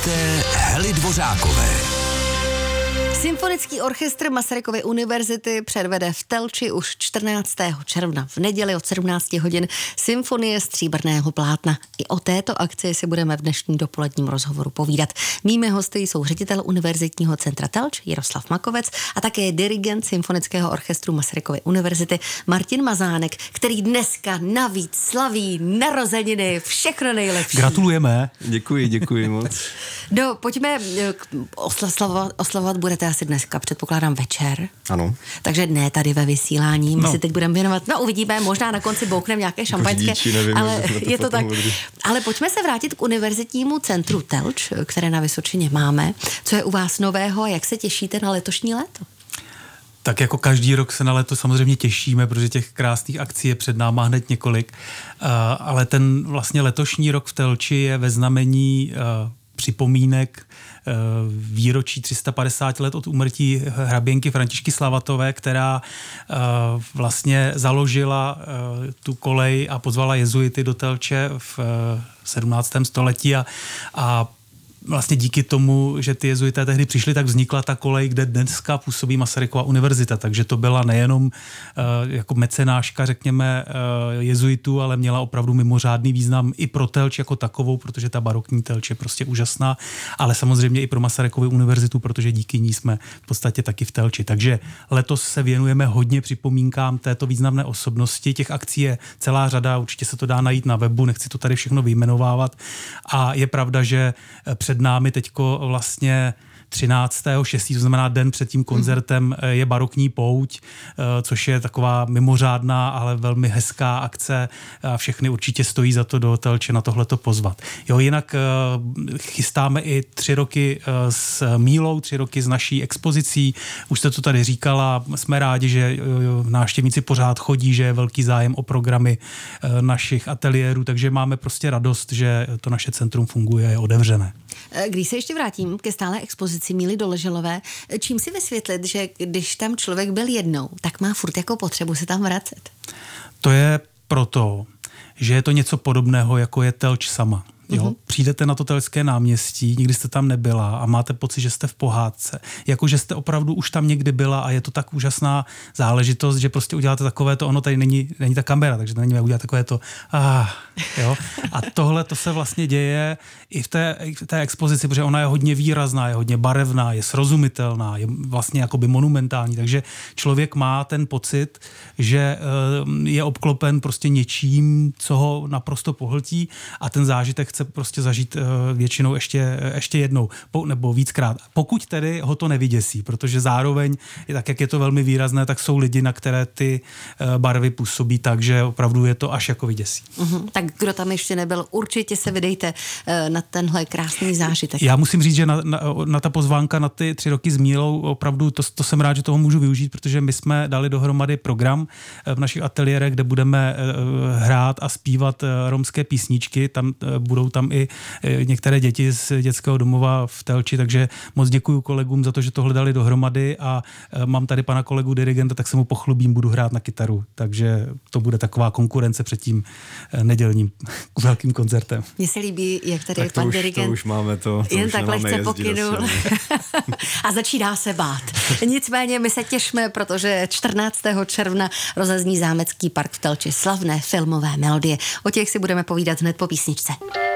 Posloucháte Hely Dvořákové. Symfonický orchestr Masarykovy univerzity předvede v Telči už 14. června v neděli od 17 hodin Symfonie stříbrného plátna. I o této akci si budeme v dnešním dopoledním rozhovoru povídat. Mými hosty jsou ředitel Univerzitního centra Telč Jiroslav Makovec a také dirigent Symfonického orchestru Masarykovy univerzity Martin Mazánek, který dneska navíc slaví narozeniny. Všechno nejlepší. Gratulujeme. Děkuji moc. Pojďme oslavovat budete asi dneska, předpokládám, večer. Ano. Takže ne tady ve vysílání, my si teď budeme věnovat, uvidíme, možná na konci bouchneme nějaké šampaňské, ale je to tak. Ale pojďme se vrátit k Univerzitnímu centru Telč, které na Vysočině máme. Co je u vás nového a jak se těšíte na letošní léto? Tak jako každý rok se na léto samozřejmě těšíme, protože těch krásných akcí je před náma hned několik, ale ten vlastně letošní rok v Telči je ve znamení připomínek výročí 350 let od úmrtí hraběnky Františky Slavatové, která vlastně založila tu kolej a pozvala jezuity do Telče v 17. století a vlastně díky tomu, že ty jezuité tehdy přišli, tak vznikla ta kolej, kde dneska působí Masarykova univerzita. Takže to byla nejenom jako mecenáška, řekněme, jezuitů, ale měla opravdu mimořádný význam i pro Telč jako takovou, protože ta barokní Telč je prostě úžasná, ale samozřejmě i pro Masarykovu univerzitu, protože díky ní jsme v podstatě taky v Telči. Takže letos se věnujeme hodně připomínkám této významné osobnosti. Těch akcí je celá řada, určitě se to dá najít na webu, nechci to tady všechno vyjmenovávat. A je pravda, že před námi teďko vlastně 13.6., to znamená den před tím koncertem, je barokní pouť, což je taková mimořádná, ale velmi hezká akce a všechny určitě stojí za to do Telče na tohleto pozvat. Jo, jinak chystáme i 3 roky s Mílou, 3 roky s naší expozicí. Už jste to tady říkala, jsme rádi, že návštěvníci pořád chodí, že je velký zájem o programy našich ateliérů, takže máme prostě radost, že to naše centrum funguje, je otevřené. Když se ještě vrátím ke stále expozici Míly Doleželové, čím si vysvětlit, že když tam člověk byl jednou, tak má furt jako potřebu se tam vracet? To je proto, že je to něco podobného, jako je Telč sama. Jo? Přijdete na to Telčské náměstí, nikdy jste tam nebyla a máte pocit, že jste v pohádce. Jako, že jste opravdu už tam někdy byla a je to tak úžasná záležitost, že prostě uděláte takové to, ono tady není ta kamera, takže to není udělat takové to jo? A tohle to se vlastně děje i v té expozici, protože ona je hodně výrazná, je hodně barevná, je srozumitelná, je vlastně jakoby monumentální, takže člověk má ten pocit, že je obklopen prostě něčím, co ho naprosto pohltí a ten zážitek chce prostě zažít většinou ještě jednou nebo víckrát. Pokud tedy ho to nevyděsí, protože zároveň, tak jak je to velmi výrazné, tak jsou lidi, na které ty barvy působí tak, že opravdu je to až jako vyděsí. Tak kdo tam ještě nebyl, určitě se vydejte na tenhle krásný zážitek. Já musím říct, že na ta pozvánka na ty 3 roky s Mílou, opravdu to jsem rád, že toho můžu využít, protože my jsme dali dohromady program v našich ateliérech, kde budeme hrát a zpívat romské písničky. Budou tam i některé děti z dětského domova v Telči, takže moc děkuju kolegům za to, že tohle dali dohromady a mám tady pana kolegu dirigenta, tak se mu pochlubím, budu hrát na kytaru, takže to bude taková konkurence před tím nedělním velkým koncertem. Mně se líbí, jak tady tak pan dirigent to už máme to jen tak lehce pokynul a začíná se bát. Nicméně my se těšíme, protože 14. června rozezní Zámecký park v Telči slavné filmové melodie. O těch si budeme povídat hned po písničce.